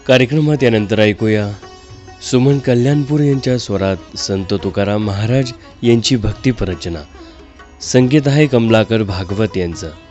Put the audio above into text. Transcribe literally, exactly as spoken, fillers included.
कार्यक्रमात यानंतर ऐकूया सुमन कल्याणपूर यांच्या स्वरात संत तुकाराम महाराज यांची भक्तिपर रचना. संगीत आहे कमलाकर भागवत यांचं.